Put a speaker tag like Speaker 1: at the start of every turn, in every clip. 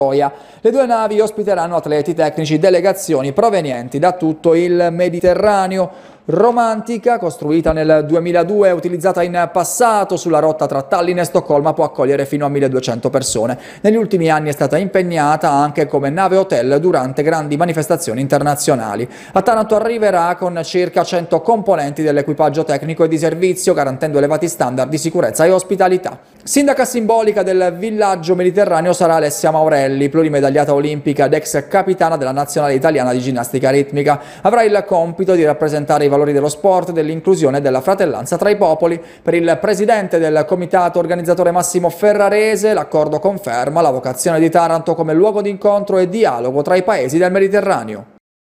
Speaker 1: Le due navi ospiteranno atleti tecnici, delegazioni provenienti da tutto il Mediterraneo. Romantica, costruita nel 2002 e utilizzata in passato sulla rotta tra Tallinn e Stoccolma, può accogliere fino a 1200 persone. Negli ultimi anni è stata impegnata anche come nave hotel durante grandi manifestazioni internazionali. A Taranto arriverà con circa 100 componenti dell'equipaggio tecnico e di servizio, garantendo elevati standard di sicurezza e ospitalità. Sindaca simbolica del villaggio mediterraneo sarà Alessia Maurelli, plurimedagliata olimpica ed ex capitana della nazionale italiana di ginnastica ritmica. Avrà il compito di rappresentare i valori dello sport, dell'inclusione e della fratellanza tra i popoli. Per il presidente del comitato organizzatore Massimo Ferrarese, l'accordo conferma la vocazione di Taranto come luogo di incontro e dialogo tra i paesi del Mediterraneo.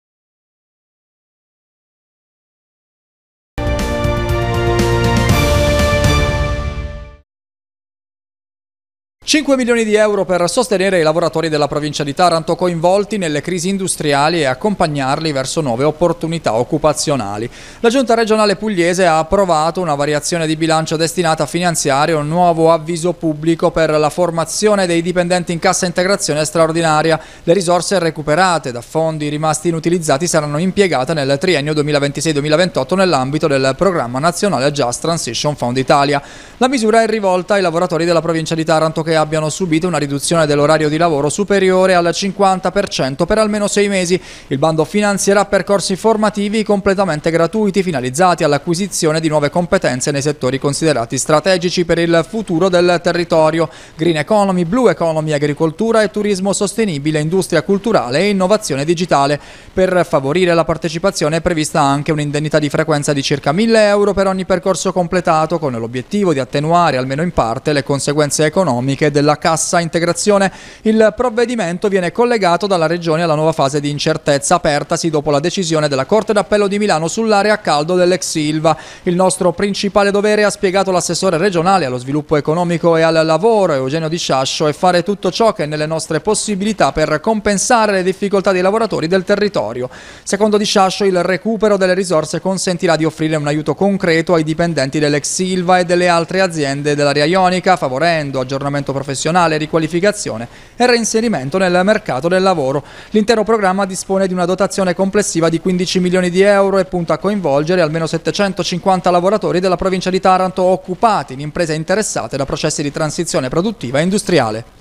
Speaker 1: 5 milioni di euro per sostenere i lavoratori della provincia di Taranto coinvolti nelle crisi industriali e accompagnarli verso nuove opportunità occupazionali. La Giunta regionale pugliese ha approvato una variazione di bilancio destinata a finanziare un nuovo avviso pubblico per la formazione dei dipendenti in cassa integrazione straordinaria. Le risorse recuperate da fondi rimasti inutilizzati saranno impiegate nel triennio 2026-2028 nell'ambito del programma nazionale Just Transition Fund Italia. La misura è rivolta ai lavoratori della provincia di Taranto che abbiano subito una riduzione dell'orario di lavoro superiore al 50% per almeno 6 mesi. Il bando finanzierà percorsi formativi completamente gratuiti finalizzati all'acquisizione di nuove competenze nei settori considerati strategici per il futuro del territorio: green economy, blue economy, agricoltura e turismo sostenibile, industria culturale e innovazione digitale. Per favorire la partecipazione è prevista anche un'indennità di frequenza di circa 1.000 euro per ogni percorso completato, con l'obiettivo di attenuare almeno in parte le conseguenze economiche della cassa integrazione. Il provvedimento viene collegato dalla Regione alla nuova fase di incertezza apertasi dopo la decisione della Corte d'Appello di Milano sull'area a caldo dell'ex Ilva. Il nostro principale dovere, ha spiegato l'assessore regionale allo sviluppo economico e al lavoro Eugenio Di Sciascio, è fare tutto ciò che è nelle nostre possibilità per compensare le difficoltà dei lavoratori del territorio. Secondo Di Sciascio, il recupero delle risorse consentirà di offrire un aiuto concreto ai dipendenti dell'ex Ilva e delle altre aziende dell'area ionica, favorendo aggiornamento professionale, riqualificazione e reinserimento nel mercato del lavoro. L'intero programma dispone di una dotazione complessiva di 15 milioni di euro e punta a coinvolgere almeno 750 lavoratori della provincia di Taranto occupati in imprese interessate da processi di transizione produttiva e industriale.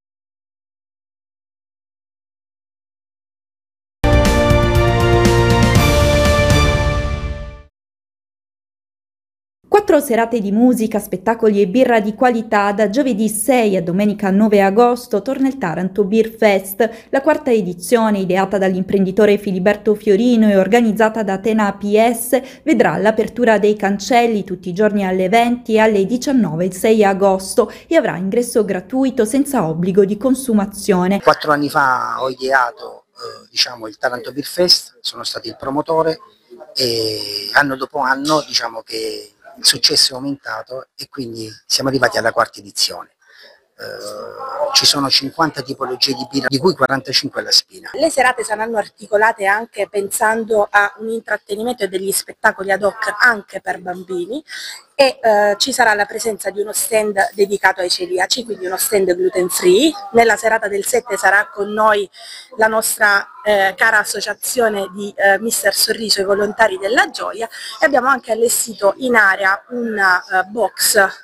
Speaker 2: Quattro serate di musica, spettacoli e birra di qualità. Da giovedì 6 a domenica 9 agosto torna il Taranto Beer Fest, la quarta edizione, ideata dall'imprenditore Filiberto Fiorino e organizzata da Atena APS, vedrà l'apertura dei cancelli tutti i giorni alle 20 e alle 19 il 6 agosto e avrà ingresso gratuito senza obbligo di consumazione.
Speaker 3: 4 anni fa ho ideato il Taranto Beer Fest, sono stato il promotore e anno dopo anno che il successo è aumentato e quindi siamo arrivati alla quarta edizione. Ci sono 50 tipologie di birra, di cui 45 alla spina.
Speaker 4: Le serate saranno articolate anche pensando a un intrattenimento e degli spettacoli ad hoc anche per bambini e ci sarà la presenza di uno stand dedicato ai celiaci, quindi uno stand gluten free. Nella serata del 7 sarà con noi la nostra cara associazione di Mister Sorriso e Volontari della Gioia e abbiamo anche allestito in area una box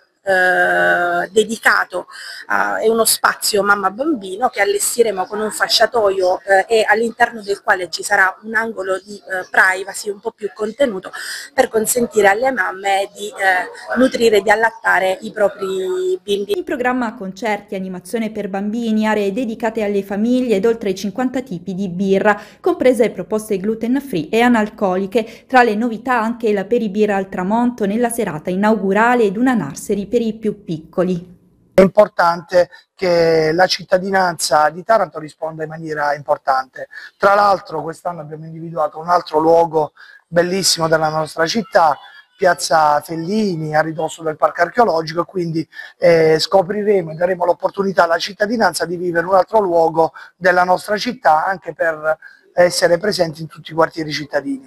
Speaker 4: dedicato è uno spazio mamma bambino che allestiremo con un fasciatoio e all'interno del quale ci sarà un angolo di privacy un po' più contenuto per consentire alle mamme di nutrire e di allattare i propri bimbi.
Speaker 2: In programma concerti, animazione per bambini, aree dedicate alle famiglie ed oltre 50 tipi di birra, comprese proposte gluten free e analcoliche. Tra le novità anche la peribirra al tramonto nella serata inaugurale ed una nursery per i più piccoli.
Speaker 5: È importante che la cittadinanza di Taranto risponda in maniera importante. Tra l'altro quest'anno abbiamo individuato un altro luogo bellissimo della nostra città, Piazza Fellini, a ridosso del parco archeologico, quindi scopriremo e daremo l'opportunità alla cittadinanza di vivere un altro luogo della nostra città, anche per essere presenti in tutti i quartieri cittadini.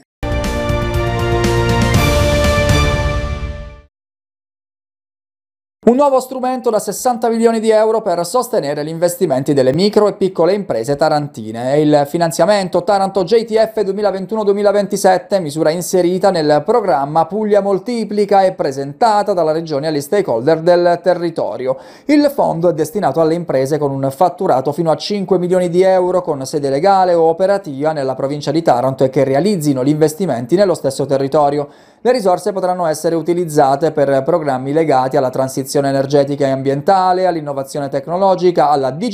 Speaker 1: Un nuovo strumento da 60 milioni di euro per sostenere gli investimenti delle micro e piccole imprese tarantine. È il finanziamento Taranto JTF 2021-2027, misura inserita nel programma Puglia Moltiplica e presentata dalla Regione agli stakeholder del territorio. Il fondo è destinato alle imprese con un fatturato fino a 5 milioni di euro con sede legale o operativa nella provincia di Taranto e che realizzino gli investimenti nello stesso territorio. Le risorse potranno essere utilizzate per programmi legati alla transizione energetica e ambientale, all'innovazione tecnologica, alla digitalizzazione